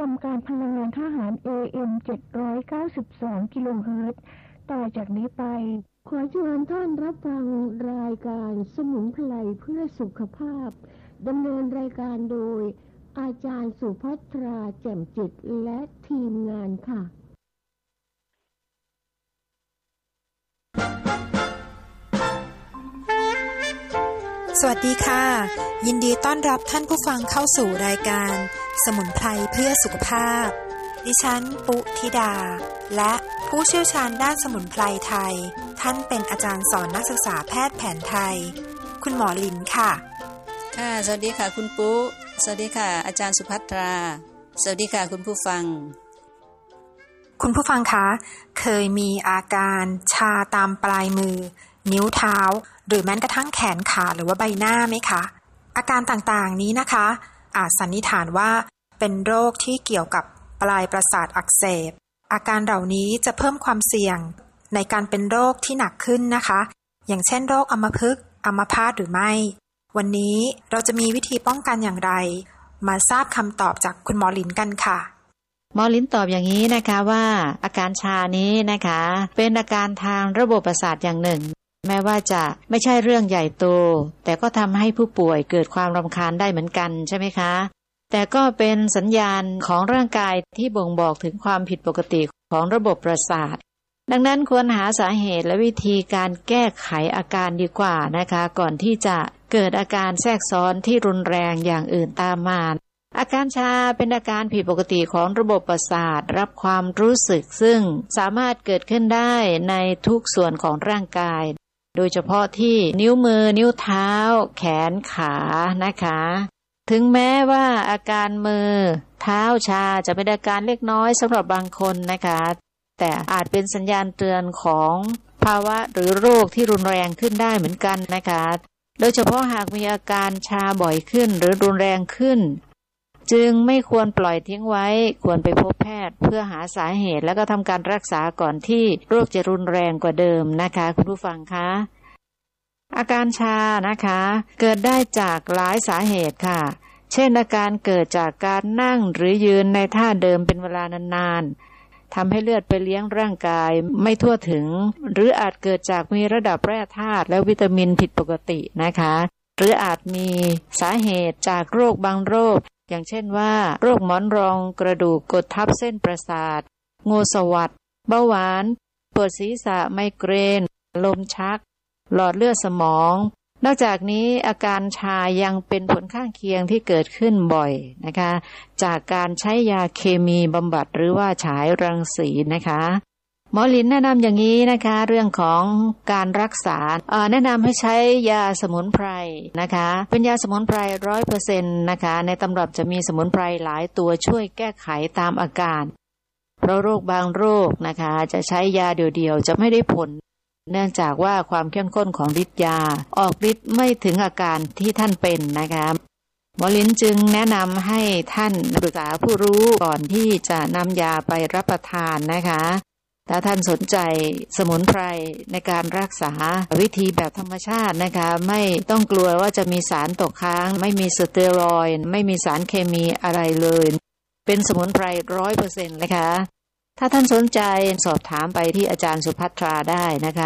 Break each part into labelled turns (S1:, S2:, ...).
S1: มการพลังงานทหาร AM 792 กิโลเฮิรตซ์ต่อจากนี้ไปขอเชิญท่านรับฟังรายการสมุนไพรเพื่อสุขภาพดำเนินรายการโดยอาจารย์สุภัทราแจ่มจิตและทีมงานค่ะ
S2: สวัสดีค่ะยินดีต้อนรับท่านผู้ฟังเข้าสู่รายการสมุนไพรเพื่อสุขภาพดิฉันปุธิดาและผู้เชี่ยวชาญด้านสมุนไพรไทยท่านเป็นอาจารย์สอนนักศึกษาแพทย์แผนไทยคุณหมอลินค่ะ
S3: ค่ะสวัสดีค่ะคุณปุสวัสดีค่ะอาจารย์สุภัทราสวัสดีค่ะคุณผู้ฟัง
S2: คุณผู้ฟังคะเคยมีอาการชาตามปลายมือนิ้วเท้าหรือแม้กระทั่งแขนขาหรือว่าใบหน้าไหมคะอาการต่างๆนี้นะคะอาจสันนิษฐานว่าเป็นโรคที่เกี่ยวกับปลายประสาทอักเสบอาการเหล่านี้จะเพิ่มความเสี่ยงในการเป็นโรคที่หนักขึ้นนะคะอย่างเช่นโรคอัมพฤกษ์อัมพาตหรือไม่วันนี้เราจะมีวิธีป้องกันอย่างไรมาทราบคำตอบจากคุณหมอลินกันค่ะ
S4: หมอลินตอบอย่างนี้นะคะว่าอาการชานี้นะคะเป็นอาการทางระบบประสาทอย่างหนึ่งแม้ว่าจะไม่ใช่เรื่องใหญ่โตแต่ก็ทำให้ผู้ป่วยเกิดความรำคาญได้เหมือนกันใช่ไหมคะแต่ก็เป็นสัญญาณของร่างกายที่บ่งบอกถึงความผิดปกติของระบบประสาทดังนั้นควรหาสาเหตุและวิธีการแก้ไขอาการดีกว่านะคะก่อนที่จะเกิดอาการแทรกซ้อนที่รุนแรงอย่างอื่นตามมาอาการชาเป็นอาการผิดปกติของระบบประสาทรับความรู้สึกซึ่งสามารถเกิดขึ้นได้ในทุกส่วนของร่างกายโดยเฉพาะที่นิ้วมือนิ้วเท้าแขนขานะคะถึงแม้ว่าอาการมือเท้าชาจะเป็นอาการเล็กน้อยสำหรับบางคนนะคะแต่อาจเป็นสัญญาณเตือนของภาวะหรือโรคที่รุนแรงขึ้นได้เหมือนกันนะคะโดยเฉพาะหากมีอาการชาบ่อยขึ้นหรือรุนแรงขึ้นจึงไม่ควรปล่อยทิ้งไว้ควรไปพบแพทย์เพื่อหาสาเหตุแล้วก็ทำการรักษาก่อนที่โรคจะรุนแรงกว่าเดิมนะคะคุณผู้ฟังคะอาการชานะคะเกิดได้จากหลายสาเหตุค่ะเช่นอาการเกิดจากการนั่งหรือยืนในท่าเดิมเป็นเวลานานๆทำให้เลือดไปเลี้ยงร่างกายไม่ทั่วถึงหรืออาจเกิดจากมีระดับแร่ธาตุและวิตามินผิดปกตินะคะหรืออาจมีสาเหตุจากโรคบางโรคอย่างเช่นว่าโรคหมอนรองกระดูกกดทับเส้นประสาทงูสวัสดเบาหวานปวดศีรษะไมเกรนลมชักหลอดเลือดสมองนอกจากนี้อาการชายังเป็นผลข้างเคียงที่เกิดขึ้นบ่อยนะคะจากการใช้ยาเคมีบำบัดหรือว่าฉายรังสีนะคะหมอลินแนะนำอย่างนี้นะคะเรื่องของการรักษาแนะนำให้ใช้ยาสมุนไพรนะคะเป็นยาสมุนไพร 100% นะคะในตำรับจะมีสมุนไพรหลายตัวช่วยแก้ไขตามอาการเพราะโรคบางโรคนะคะจะใช้ยาเดี่ยวๆจะไม่ได้ผลเนื่องจากว่าความเข้มข้นของฤทธิ์ยาออกฤทธิ์ไม่ถึงอาการที่ท่านเป็นนะคะหมอลินจึงแนะนำให้ท่านปรึกษาผู้รู้ก่อนที่จะนำยาไปรับประทานนะคะถ้าท่านสนใจสมุนไพรในการรักษาวิธีแบบธรรมชาตินะคะไม่ต้องกลัวว่าจะมีสารตกค้างไม่มีสเตียรอยด์ไม่มีสารเคมีอะไรเลยเป็นสมุนไพร 100% เลยค่ะถ้าท่านสนใจสอบถามไปที่อาจารย์สุภัทราได้นะคะ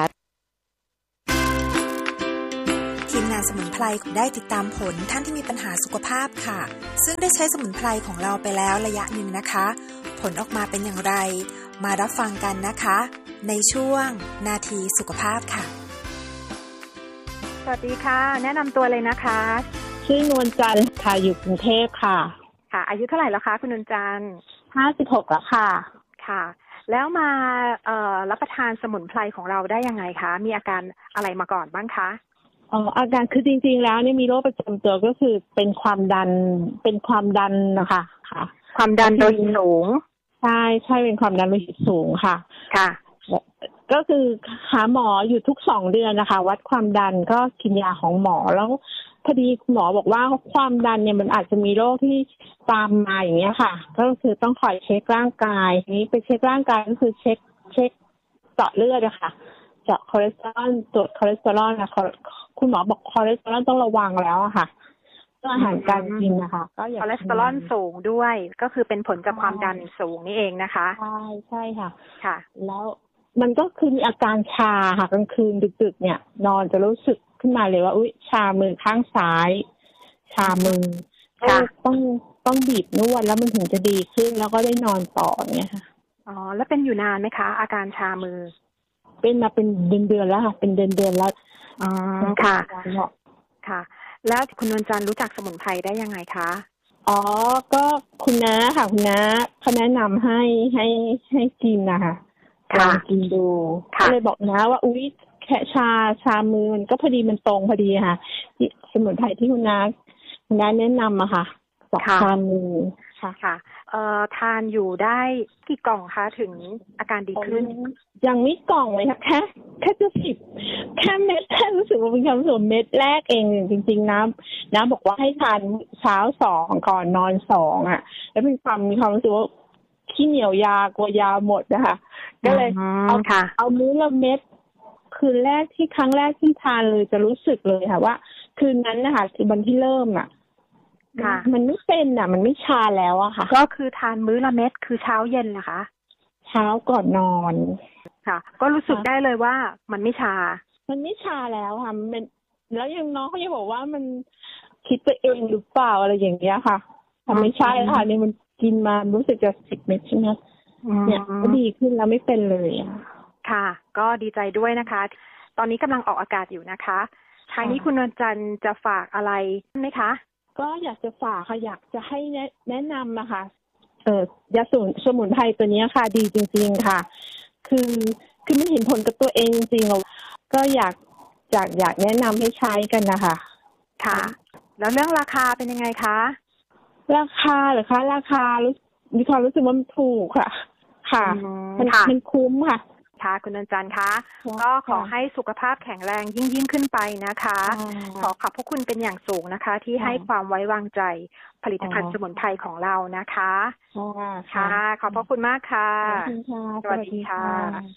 S2: ทีมงานสมุนไพรได้ติดตามผลท่านที่มีปัญหาสุขภาพค่ะซึ่งได้ใช้สมุนไพรของเราไปแล้วระยะหนึ่งนะคะผลออกมาเป็นอย่างไรมารับฟังกันนะคะในช่วงนาทีสุขภาพค่ะ
S5: สวัสดีค่ะแนะนำตัวเลยนะคะ
S6: ชื่อนวลจันทร์ค่ะอยู่กรุงเทพค่ะ
S5: ค่ะอายุเท่าไหร่แล้วคะคุณนวลจันทร์
S6: 56แล้วค่ะ
S5: ค่ะแล้วมารับประทานสมุนไพรของเราได้ยังไงคะมีอาการอะไรมาก่อนบ้างคะ
S6: อาการคือจริงๆแล้วเนี่ยมีโรคประจำตัวก็คือเป็นความดันนะคะค่ะ
S5: ความดันโลหิตสูง
S6: ใช่เป็นความดันโลหิตสูงค่ะ
S5: ค่ะ
S6: ก็คือหาหมออยู่ทุก2 เดือนนะคะวัดความดันก็กินยาของหมอแล้วพอดีคุณหมอบอกว่าความดันเนี่ยมันอาจจะมีโรคที่ตามมาอย่างเงี้ยค่ะก็คือต้องคอยเช็คร่างกายนี้ไปเช็คร่างกายก็คือเช็คเจาะเลือดอะค่ะเจาะคอเลสเตอรอลตรวจคอเลสเตอรอลนะคุณหมอบอกคอเลสเตอรอลต้องระวังแล้วอะค่ะอาหารการกินนะคะก็อย่า
S5: คอเลสเตอรอลสูงด้วยก็คือเป็นผลจากความดันสูงนี่เองนะคะ
S6: ใช่ค่ะ
S5: ค่ะ
S6: แล้วมันก็คือมีอาการชาค่ะกลางคืนดึกๆเนี่ยนอนจะรู้สึกขึ้นมาเลยว่าอุ๊ยชามือข้างซ้ายชามือก็ต้องบีบนวดแล้วมันถึงจะดีขึ้นแล้วก็ได้นอนต่อเนี่ยค่ะ
S5: อ๋อแล้วเป็นอยู่นานไหมคะอาการชามือ
S6: เป็นมาเป็นเดือนๆแล้วค่ะเป็นเดือนๆแล้ว
S5: อ๋อค่ะค่ะแล้วคุณนวลจันทร์รู้จักสมุนไพรได้ยังไงคะ
S6: อ๋อก็คุณน้าค่ะคุณน้าเขาแนะนำให้กินนะคะลองกินดูก็เลยบอกนะว่าอุ๊ยแค่ชามือมันก็พอดีมันตรงพอดีค่ะที่สมุนไพรที่คุณน้าแนะนำอะค่ะชามือ
S5: ค่ะทานอยู่ได้กี่กล่องคะถึงอาการดีขึ้น
S6: ยังไม่กล่องเลยค่ะแค่จะ10แค่เม็ดแค่รู้สึกว่าเป็นความรู้สึกเม็ดแรกเองจริงๆน้ำบอกว่าให้ทานเช้า2ก่อนนอน2อ่ะแล้วมีความรู้สึกว่าขี้เหนียวยากลัวยาหมดนะคะก็เลยเอามื้อละเม็ดคืนแรกที่ครั้งแรกที่ทานเลยจะรู้สึกเลยค่ะว่าคืนนั้นนะคะวันที่เริ่มมันไม่เป็นมันไม่ชาแล้วอะค่ะ
S5: ก็คือทานมื้อละเม็ดคือเช้าเย็นนะคะ
S6: เช้าก่อนนอน
S5: ค่ะก็รู้สึกได้เลยว่ามันไม่ชา
S6: แล้วค่ะมันแล้วยังน้องเขายังบอกว่ามันคิดไปเองหรือเปล่าอะไรอย่างเงี้ยค่ะแต่ไม่ใช่ค่ะนี่มันกินมารู้สึกจะ10 เม็ดใช่ไหมเนี่ยก็ดีขึ้นแล้วไม่เป็นเลย
S5: ค่ะก็ดีใจด้วยนะคะตอนนี้กำลังออกอากาศอยู่นะคะท้ายนี้คุณนวลจันทร์จะฝากอะไรไหมคะ
S6: ก็อยากจะฝากค่ะอยากจะให้แนะนำนะคะยาสมุนไพรตัวนี้ค่ะดีจริงๆค่ะคือมันเห็นผลกับตัวเองจริงๆก็อยากแนะนำให้ใช้กันนะคะ
S5: ค่ะแล้วเรื่องราคาเป็นยังไงคะ
S6: ราคาเหรอคะราคามีความรู้สึกว่ามันถูกค่ะมันคุ้มค่ะ
S5: ค่ะคุณนวลจันทร์คะก็ขอให้สุขภาพแข็งแรงยิ่งขึ้นไปนะคะขอขอบพระคุณเป็นอย่างสูงนะคะที่ให้ความไว้วางใจผลิตภัณฑ์สมุนไพรของเรานะคะค่ะขอบพระคุณมากค่ะสวัสดีค่ะ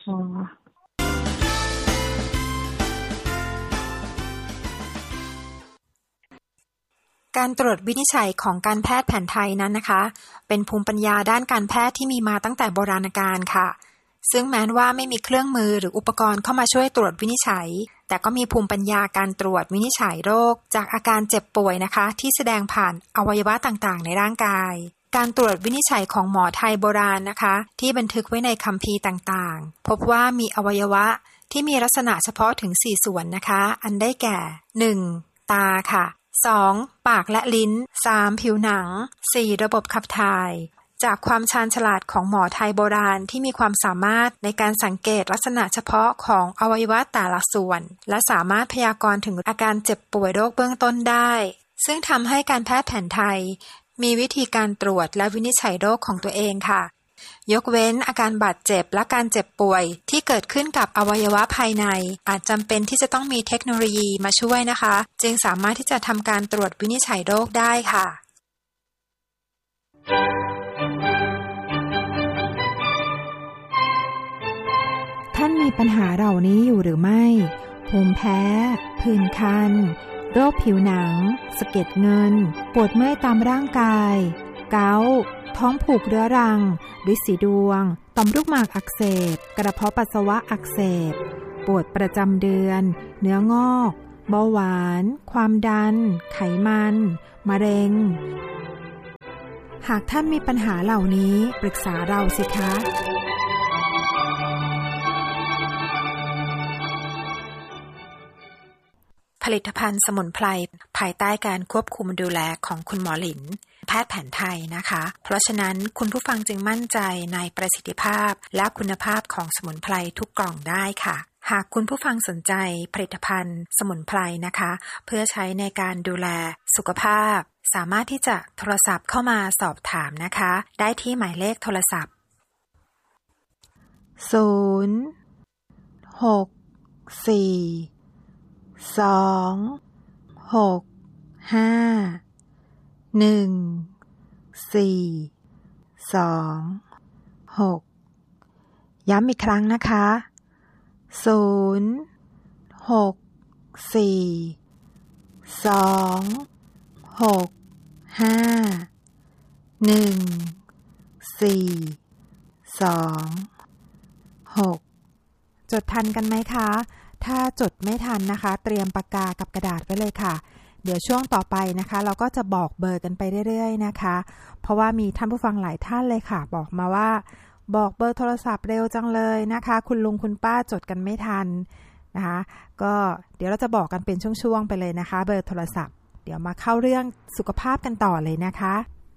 S2: การตรวจวินิจฉัยของการแพทย์แผนไทยนั้นนะคะเป็นภูมิปัญญาด้านการแพทย์ที่มีมาตั้งแต่โบราณกาลค่ะซึ่งแม้ว่าไม่มีเครื่องมือหรืออุปกรณ์เข้ามาช่วยตรวจวินิจฉัยแต่ก็มีภูมิปัญญาการตรวจวินิจฉัยโรคจากอาการเจ็บป่วยนะคะที่แสดงผ่านอวัยวะต่างๆในร่างกายการตรวจวินิจฉัยของหมอไทยโบราณนะคะที่บันทึกไว้ในคัมภีร์ต่างๆพบว่ามีอวัยวะที่มีลักษณะเฉพาะถึง4ส่วนนะคะอันได้แก่ 1. ตาค่ะ 2. ปากและลิ้น 3. ผิวหนัง 4. ระบบขับถ่ายจากความชาญฉลาดของหมอไทยโบราณที่มีความสามารถในการสังเกตลักษณะเฉพาะของอวัยวะแต่ละส่วนและสามารถพยากรณ์ถึงอาการเจ็บป่วยโรคเบื้องต้นได้ซึ่งทำให้การแพทย์แผนไทยมีวิธีการตรวจและวินิจฉัยโรคของตัวเองค่ะยกเว้นอาการบาดเจ็บและการเจ็บป่วยที่เกิดขึ้นกับอวัยวะภายในอาจจำเป็นที่จะต้องมีเทคโนโลยีมาช่วยนะคะจึงสามารถที่จะทำการตรวจวินิจฉัยโรคได้ค่ะ
S7: ท่านมีปัญหาเหล่านี้อยู่หรือไม่ภูมิแพ้ผื่นคันโรคผิวหนังสะเก็ดเงินปวดเมื่อยตามร่างกายเกาต์ท้องผูกเรื้อรังฤทธิ์สีดวงต่อมลูกหมากอักเสบกระเพาะปัสสาวะอักเสบปวดประจำเดือนเนื้องอกเบาหวานความดันไขมันมะเร็งหากท่านมีปัญหาเหล่านี้ปรึกษาเราสิคะ
S2: ผลิตภัณฑ์สมุนไพรภายใต้การควบคุมดูแลของคุณหมอหลินแพทย์แผนไทยนะคะเพราะฉะนั้นคุณผู้ฟังจึงมั่นใจในประสิทธิภาพและคุณภาพของสมุนไพรทุกกล่องได้ค่ะหากคุณผู้ฟังสนใจผลิตภัณฑ์สมุนไพรนะคะเพื่อใช้ในการดูแลสุขภาพสามารถที่จะโทรศัพท์เข้ามาสอบถามนะคะได้ที่หมายเลขโทรศัพท์ย้ำอีกครั้งนะคะ064 2 6 6 5 1 4 2 6จดทันกันไหมคะถ้าจดไม่ทันนะคะเตรียมปากกากับกระดาษไว้เลยค่ะเดี๋ยวช่วงต่อไปนะคะเราก็จะบอกเบอร์กันไปเรื่อยๆนะคะเพราะว่ามีท่านผู้ฟังหลายท่านเลยค่ะบอกมาว่าบอกเบอร์โทรศัพท์เร็วจังเลยนะคะคุณลุงคุณป้าจดกันไม่ทันนะคะก็เดี๋ยวเราจะบอกกันเป็นช่วงๆไปเลยนะคะเบอร์โทรศัพท์เดี๋ยวมาเข้าเรื่องสุขภาพกันต่อเลยนะคะ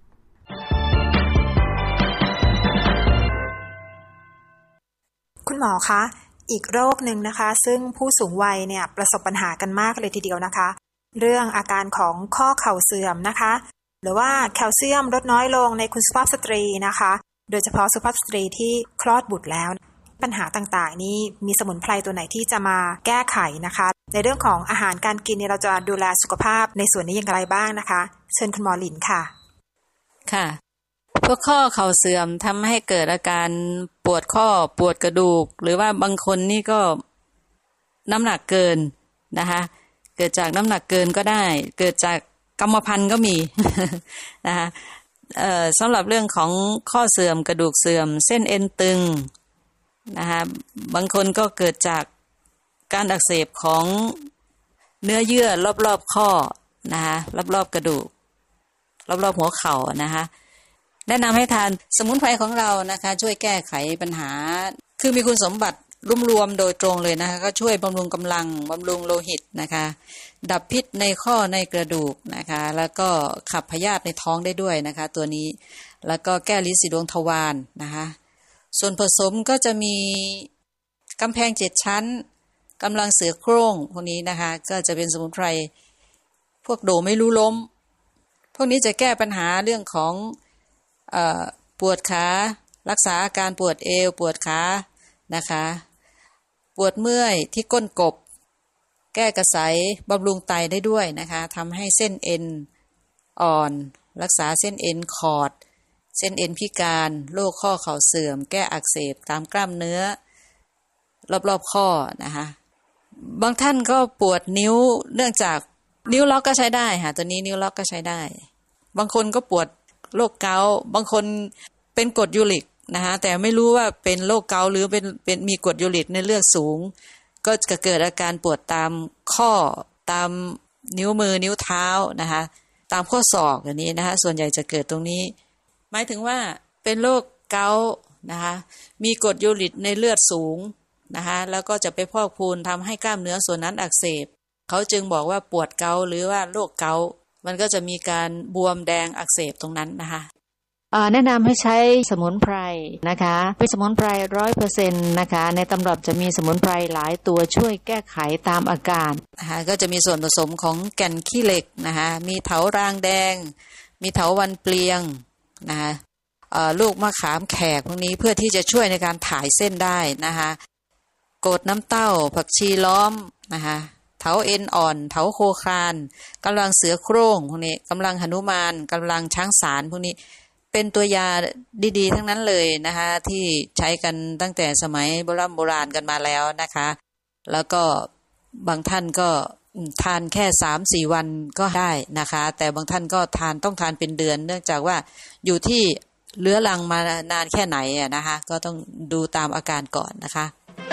S2: คุณหมอคะอีกโรคหนึ่งนะคะซึ่งผู้สูงวัยเนี่ยประสบปัญหากันมากเลยทีเดียวนะคะเรื่องอาการของข้อเข่าเสื่อมนะคะหรือว่าแคลเซียมลดน้อยลงในคุณสุภาพสตรีนะคะโดยเฉพาะสุภาพสตรีที่คลอดบุตรแล้วปัญหาต่างๆนี้มีสมุนไพรตัวไหนที่จะมาแก้ไขนะคะในเรื่องของอาหารการกินเนี่ยเราจะดูแลสุขภาพในส่วนนี้อย่างไรบ้างนะคะเชิญคุณหมอหลินค่ะ
S3: ค่ะพวกข้อเข่าเสื่อมทำให้เกิดอาการปวดข้อปวดกระดูกหรือว่าบางคนนี่ก็น้ำหนักเกินนะคะเกิดจากน้ำหนักเกินก็ได้เกิดจากกรรมพันธุ์ก็มี นะคะสำหรับเรื่องของข้อเสื่อมกระดูกเสื่อมเส้นเอ็นตึงนะคะบางคนก็เกิดจากการอักเสบของเนื้อเยื่อรอบๆข้อนะคะรอบๆกระดูกรอบๆหัวเข่านะคะแนะนำให้ทานสมุนไพรของเรานะคะช่วยแก้ไขปัญหาคือมีคุณสมบัติรวมๆโดยตรงเลยนะคะก็ช่วยบำรุงกำลังบำรุงโลหิตนะคะดับพิษในข้อในกระดูกนะคะแล้วก็ขับพยาธิในท้องได้ด้วยนะคะตัวนี้แล้วก็แก้ลิ้นสีดวงทวารนะคะส่วนผสมก็จะมีกำแพง7ชั้นกำลังเสือโคร่งพวกนี้นะคะก็จะเป็นสมุนไพรพวกโดไม่รู้ล้มพวกนี้จะแก้ปัญหาเรื่องของปวดขารักษาอาการปวดเอวปวดขานะคะปวดเมื่อยที่ก้นกบแก้กระสายบำรุงไตได้ด้วยนะคะทำให้เส้นเอ็นอ่อนรักษาเส้นเอ็นขอดเส้นเอ็นพิการโรคข้อเข่าเสื่อมแก้อักเสบตามกล้ามเนื้อรอบๆข้อนะคะบางท่านก็ปวดนิ้วเนื่องจากนิ้วล็อกก็ใช้ได้ค่ะตัวนี้นิ้วล็อกก็ใช้ได้บางคนก็ปวดโรคเกาต์บางคนเป็นกรดยูริกนะคะแต่ไม่รู้ว่าเป็นโรคเกาต์หรือเป็นมีกรดยูริกในเลือดสูงก็จะเกิดอาการปวดตามข้อตามนิ้วมือนิ้วเท้านะคะตามข้อศอกอย่างนี้นะคะส่วนใหญ่จะเกิดตรงนี้หมายถึงว่าเป็นโรคเกาต์นะคะมีกรดยูริกในเลือดสูงนะคะแล้วก็จะไปพอกพูนทำให้กล้ามเนื้อส่วนนั้นอักเสบเขาจึงบอกว่าปวดเกาต์หรือว่าโรคเกาต์มันก็จะมีการบวมแดงอักเสบตรงนั้นนะคะ
S4: แนะนำให้ใช้สมุนไพรนะคะเป็นสมุนไพร 100% นะคะในตำรับจะมีสมุนไพรหลายตัวช่วยแก้ไขตามอาการ
S3: นะคะก็จะมีส่วนผสมของแก่นขี้เหล็กนะคะมีเถารางแดงมีเถาวัลย์เปลียงนะคะลูกมะขามแขกพวกนี้เพื่อที่จะช่วยในการถ่ายเส้นได้นะคะโกดน้ำเต้าผักชีล้อมนะคะเถาเอ็นอ่อนเถาโคคานกำลังเสือโคร่งพวกนี้กำลังหนุมานกำลังช้างสารพวกนี้เป็นตัวยาดีๆทั้งนั้นเลยนะคะที่ใช้กันตั้งแต่สมัยโบราณกันมาแล้วนะคะแล้วก็บางท่านก็ทานแค่ 3-4 วันก็ได้นะคะแต่บางท่านก็ต้องทานเป็นเดือนเนื่องจากว่าอยู่ที่เรื้อรังมานานแค่ไหนนะคะก็ต้องดูตามอาการก่อนนะคะ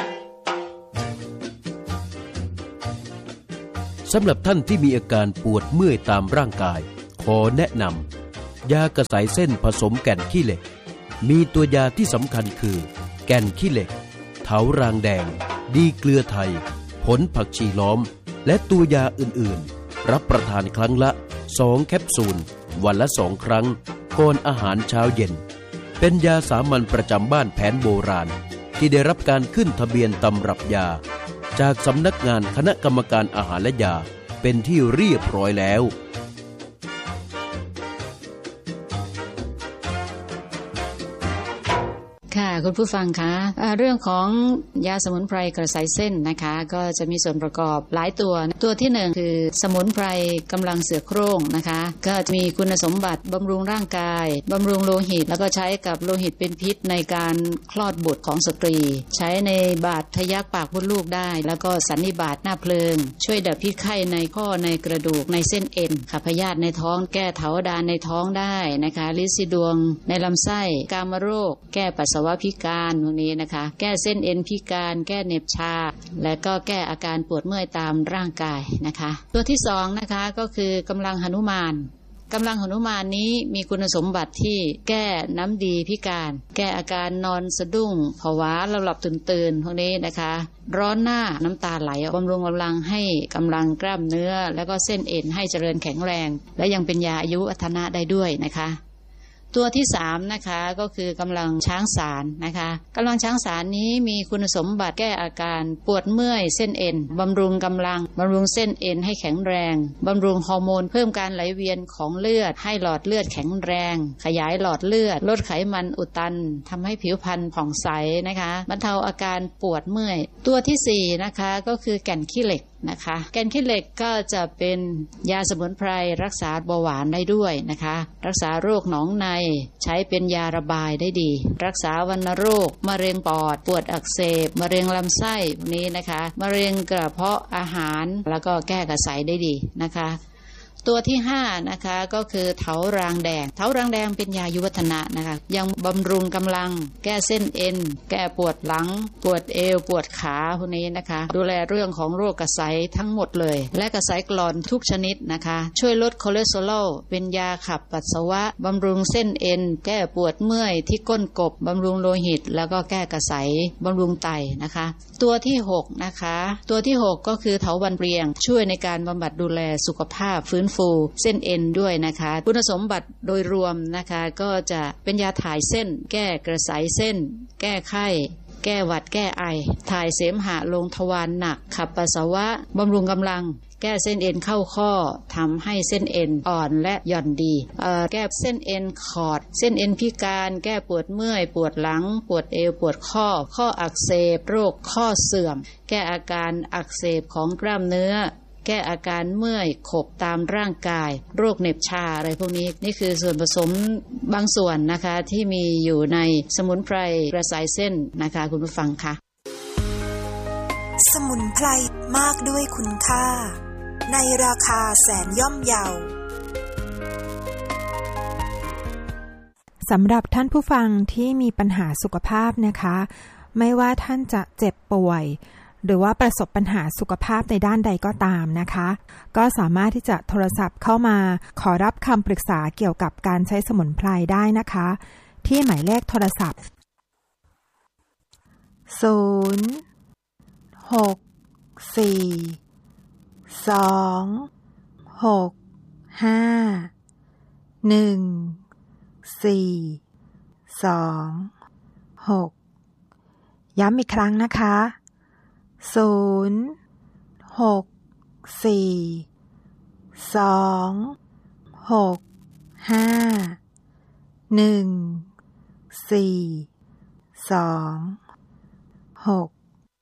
S8: สำหรับท่านที่มีอาการปวดเมื่อยตามร่างกายขอแนะนำยากระสายเส้นผสมแก่นขี้เหล็กมีตัวยาที่สำคัญคือแก่นขี้เหล็กเถารางแดงดีเกลือไทยผลผักชีล้อมและตัวยาอื่นๆรับประทานครั้งละ2แคปซูลวันละ2ครั้งก่อนอาหารเช้าเย็นเป็นยาสามัญประจำบ้านแผนโบราณที่ได้รับการขึ้นทะเบียนตำรับยาจากสำนักงานคณะกรรมการอาหารและยาเป็นที่เรียบร้อยแล้ว
S4: ค่ะ
S3: คุณผู้ฟังคะเรื่องของยาสมุนไพรกระสายเส้นนะคะก็จะมีส่วนประกอบหลายตัวที่1คือสมุนไพรกำลังเสือโคร่งนะคะก็จะมีคุณสมบัติบำรุงร่างกายบำรุงโลหิตแล้วก็ใช้กับโลหิตเป็นพิษในการคลอดบุตรของสตรีใช้ในบาดทะยักปากมดลูกได้แล้วก็สันนิบาตหน้าเพลิงช่วยดับพิษไข้ในข้อในกระดูกในเส้นเอ็นขับพยาธิในท้องแก้เถาดานในท้องได้นะคะลินสีดวงในลำไส้กามโรคแก้ปัสสาวะพิการพวกนี้นะคะแก้เส้นเอ็นพิการแก้เหน็บชาและก็แก้อาการปวดเมื่อยตามร่างกายนะคะตัวที่2นะคะก็คือกำลังหนุมานกำลังหนุมานนี้มีคุณสมบัติที่แก้น้ำดีพิการแก้อาการนอนสะดุ้งผวาหลับตื่นพวกนี้นะคะร้อนหน้าน้ำตาไหลบำรุงกำลังให้กำลังกล้ามเนื้อแล้วก็เส้นเอ็นให้เจริญแข็งแรงและยังเป็นยาอายุวัฒนะได้ด้วยนะคะตัวที่3นะคะก็คือกำลังช้างสารนะคะกำลังช้างสารนี้มีคุณสมบัติแก้อาการปวดเมื่อยเส้นเอ็นบำรุงกำลังบำรุงเส้นเอ็นให้แข็งแรงบำรุงฮอร์โมนเพิ่มการไหลเวียนของเลือดให้หลอดเลือดแข็งแรงขยายหลอดเลือดลดไขมันอุดตันทำให้ผิวพรรณผ่องใสนะคะบรรเทาอาการปวดเมื่อยตัวที่4นะคะก็คือแก่นขี้เหล็กนะคะแก่นขี้เหล็กก็จะเป็นยาสมุนไพรรักษาเบาหวานได้ด้วยนะคะรักษาโรคหนองในใช้เป็นยาระบายได้ดีรักษาวัณโรคมะเร็งปอดปวดอักเสบมะเร็งลำไส้พวกนี้นะคะมะเร็งกระเพาะอาหารแล้วก็แก้กระสายได้ดีนะคะตัวที่5นะคะก็คือเถารางแดงเถารางแดงเป็นยายุวัฒนะนะคะยังบำรุงกำลังแก้เส้นเอ็นแก้ปวดหลังปวดเอวปวดขาพวกนี้นะคะดูแลเรื่องของโรคกระสายทั้งหมดเลยและกระสายกร่อนทุกชนิดนะคะช่วยลดคอเลสเตอรอลเป็นยาขับปัสสาวะบำรุงเส้นเอ็นแก้ปวดเมื่อยที่ก้นกบบำรุงโลหิตแล้วก็แก้กระสายบำรุงไตนะคะตัวที่6นะคะตัวที่6ก็คือเถาวัลย์เปรียงช่วยในการบำบัดดูแลสุขภาพฟื้นฟูเส้นเอ็นด้วยนะคะคุณสมบัติโดยรวมนะคะก็จะเป็นยาถ่ายเส้นแก้กระสายเส้นแก้ไข้แก้หวัดแก้ไอถ่ายเสมหะลงทวารหนักขับปัสสาวะบำรุงกำลังแก้เส้นเอ็นเข้าข้อทำให้เส้นเอ็นอ่อนและหย่อนดีแก้เส้นเอ็นขอดเส้นเอ็นพิการแก้ปวดเมื่อยปวดหลังปวดเอวปวดข้ออักเสบโรคข้อเสื่อมแก้อาการอักเสบของกล้ามเนื้อแก้อาการเมื่อยขบตามร่างกายโรคเหน็บชาอะไรพวกนี้นี่คือส่วนผสมบางส่วนนะคะที่มีอยู่ในสมุนไพรกระสายเส้นนะคะคุณผู้ฟังคะ
S2: สมุนไพรมากด้วยคุณค่าในราคาแสนย่อมเยา
S7: สำหรับท่านผู้ฟังที่มีปัญหาสุขภาพนะคะไม่ว่าท่านจะเจ็บป่วยหรือว่าประสบปัญหาสุขภาพในด้านใดก็ตามนะคะก็สามารถที่จะโทรศัพท์เข้ามาขอรับคำปรึกษาเกี่ยวกับการใช้สมุนไพรได้นะคะที่หมายเลขโทรศัพท์064265142ย้ำอีกครั้งนะคะ064265142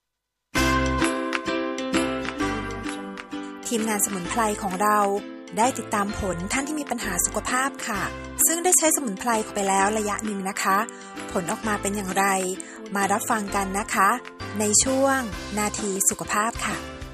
S2: ทีมงานสมุนไพรของเราได้ติดตามผลท่านที่มีปัญหาสุขภาพค่ะซึ่งได้ใช้สมุนไพรไปแล้วระยะหนึ่งนะคะผลออกมาเป็นอย่างไรมารับฟังกันนะคะในช่วงนาทีสุขภาพค่ะ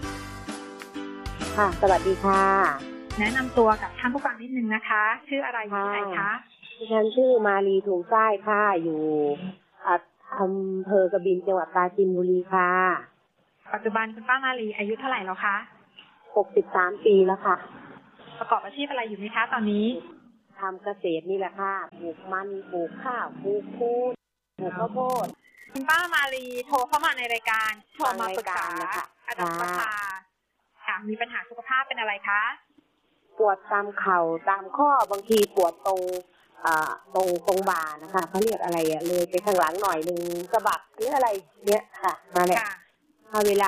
S9: ค่ะสวัสดีค่ะ
S5: แนะนำตัวกับท่านผู้ฟังนิดนึงนะคะชื่ออะไรอยู่ที่ไหนคะ
S9: ดิฉันชื่อมาลีถุงใต้ค่ะอยู่อำเภอกบินจังหวัดปราจีนบุรีค่ะ
S5: ปัจจุบันคุณป้ามาลีอายุเท่าไหร่แล้วคะ
S9: 63 ปีแล้วค่ะ
S5: ประกอบอาชีพอะไรอยู่ไหมคะตอนนี้
S9: ทำเกษตรนี่แหละค่ะปลูกมันปลูกข้าวปลูกพืชปลูกข้าวโพด
S5: คุณป้ามาลีโทรเข้ามาในรายการโทรมาปรึกษาอาจารย์ประภาค่ะมีปัญหาสุขภาพเป็นอะไรคะ
S9: ปวดตามเข่าตามข้อบางทีปวดตรงบ่านะคะเขาเรียกอะไรเลยไปข้างหลังหน่อยนึงสะบักหรืออะไรเนี้ยค่ะมาเลยเวลา